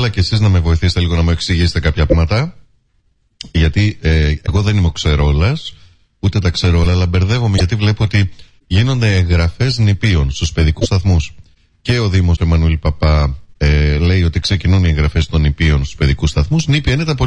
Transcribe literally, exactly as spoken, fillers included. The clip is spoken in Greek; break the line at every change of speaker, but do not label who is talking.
ήθελα και εσείς να με βοηθήσετε λίγο να μου εξηγήσετε κάποια πράγματα. Γιατί ε, εγώ δεν είμαι ο ξερόλας, ούτε τα ξέρω όλα, αλλά μπερδεύομαι γιατί βλέπω ότι γίνονται εγγραφές νηπίων στους παιδικούς σταθμούς. Και ο Δήμος του Εμμανουήλ Παπά ε, λέει ότι ξεκινούν οι εγγραφές των νηπίων στους παιδικούς σταθμούς. Νήπια είναι τα